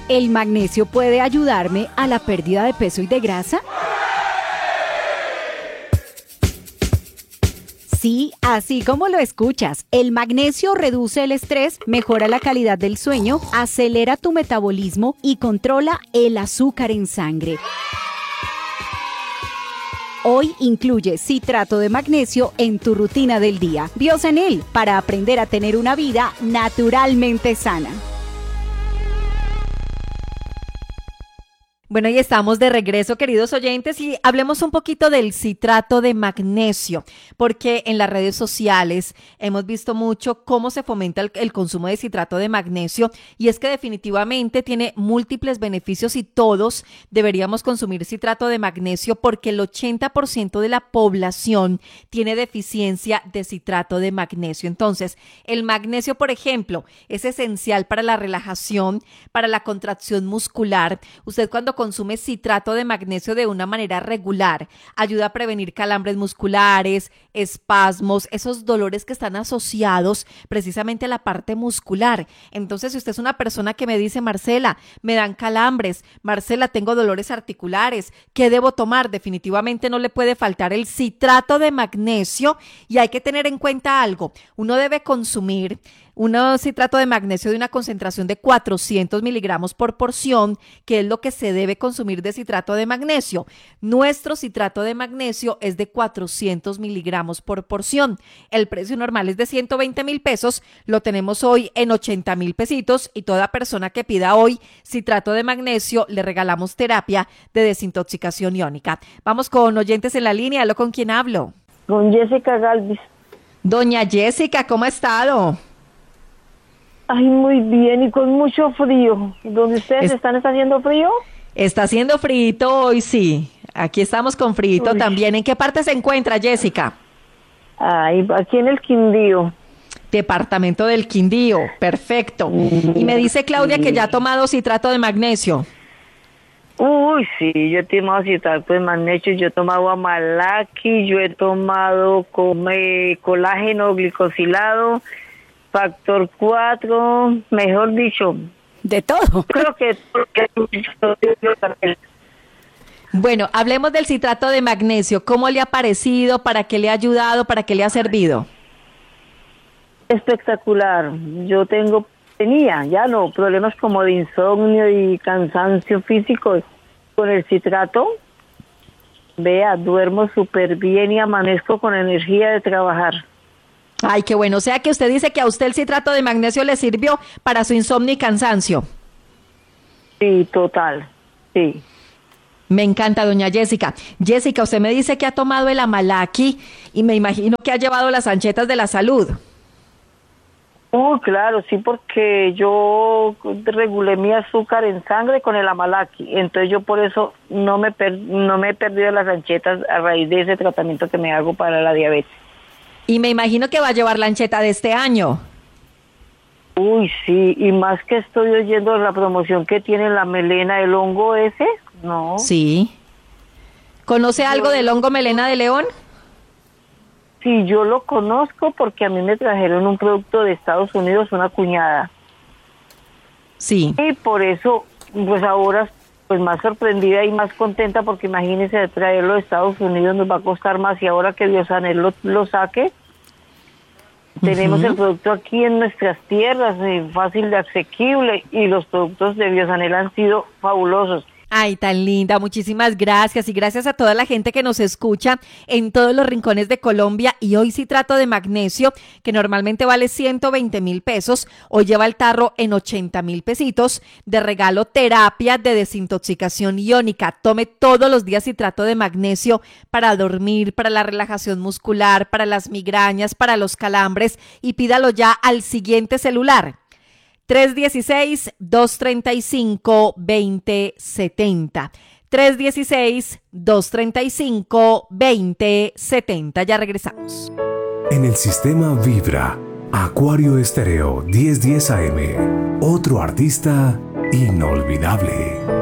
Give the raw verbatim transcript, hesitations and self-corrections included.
¿El magnesio puede ayudarme a la pérdida de peso y de grasa? Sí, así como lo escuchas, el magnesio reduce el estrés, mejora la calidad del sueño, acelera tu metabolismo y controla el azúcar en sangre. Hoy incluye citrato de magnesio en tu rutina del día. Biosenil, para aprender a tener una vida naturalmente sana. Bueno, y estamos de regreso, queridos oyentes, y hablemos un poquito del citrato de magnesio, porque en las redes sociales hemos visto mucho cómo se fomenta el, el consumo de citrato de magnesio, y es que definitivamente tiene múltiples beneficios y todos deberíamos consumir citrato de magnesio porque el ochenta por ciento de la población tiene deficiencia de citrato de magnesio. Entonces, el magnesio, por ejemplo, es esencial para la relajación, para la contracción muscular. Usted cuando consume citrato de magnesio de una manera regular, ayuda a prevenir calambres musculares, espasmos, esos dolores que están asociados precisamente a la parte muscular. Entonces, si usted es una persona que me dice, Marcela, me dan calambres, Marcela, tengo dolores articulares, ¿qué debo tomar? Definitivamente no le puede faltar el citrato de magnesio, y hay que tener en cuenta algo. Uno debe consumir un citrato de magnesio de una concentración de cuatrocientos miligramos por porción, que es lo que se debe consumir de citrato de magnesio. Nuestro citrato de magnesio es de cuatrocientos miligramos por porción. El precio normal es de ciento veinte mil pesos, lo tenemos hoy en ochenta mil pesitos, y toda persona que pida hoy citrato de magnesio le regalamos terapia de desintoxicación iónica. Vamos con oyentes en la línea. ¿Aló, con quién hablo? Con Jessica Galvis. Doña Jessica, ¿cómo ha estado? Ay, muy bien, y con mucho frío. ¿Dónde ustedes es, están, está haciendo frío? Está haciendo frío hoy, sí. Aquí estamos con frío también. ¿En qué parte se encuentra, Jessica? Ay, aquí en el Quindío. Departamento del Quindío, perfecto. Y me dice Claudia que ya ha tomado citrato de magnesio. Uy, sí, yo he tomado citrato de magnesio, yo he tomado amalaki, yo he tomado come, colágeno glicosilado, factor cuatro, mejor dicho, de todo. Creo que... Bueno, hablemos del citrato de magnesio. ¿Cómo le ha parecido? ¿Para qué le ha ayudado? ¿Para qué le ha servido? Espectacular. Yo tengo, tenía, ya no, problemas como de insomnio y cansancio físico. Con el citrato, vea, duermo súper bien y amanezco con energía de trabajar. Ay, qué bueno. O sea que usted dice que a usted el citrato de magnesio le sirvió para su insomnio y cansancio. Sí, total, sí. Me encanta, doña Jessica. Jessica, usted me dice que ha tomado el amalaki y me imagino que ha llevado las anchetas de la salud. Oh, claro, sí, porque yo regulé mi azúcar en sangre con el amalaki. Entonces yo por eso no me, per- no me he perdido las anchetas a raíz de ese tratamiento que me hago para la diabetes. Y me imagino que va a llevar la ancheta de este año. Uy, sí, y más que estoy oyendo la promoción que tiene la melena, el hongo ese, ¿no? Sí. ¿Conoce yo... algo del hongo melena de león? Sí, yo lo conozco porque a mí me trajeron un producto de Estados Unidos, una cuñada. Sí. Y por eso, pues ahora, pues más sorprendida y más contenta, porque imagínense, traerlo de Estados Unidos nos va a costar más, y ahora que Biosanel lo, lo saque, uh-huh. Tenemos el producto aquí en nuestras tierras, eh, fácil de asequible, y los productos de Biosanel han sido fabulosos. Ay, tan linda, muchísimas gracias, y gracias a toda la gente que nos escucha en todos los rincones de Colombia. Y hoy citrato de magnesio, que normalmente vale ciento veinte mil pesos, hoy lleva el tarro en ochenta mil pesitos, de regalo terapia de desintoxicación iónica. Tome todos los días citrato de magnesio para dormir, para la relajación muscular, para las migrañas, para los calambres, y pídalo ya al siguiente celular: tres uno seis, dos tres cinco, dos cero siete cero. tres uno seis, dos tres cinco, dos cero siete cero. Ya regresamos. En el sistema Vibra, Acuario Estéreo diez diez A M. Otro artista inolvidable.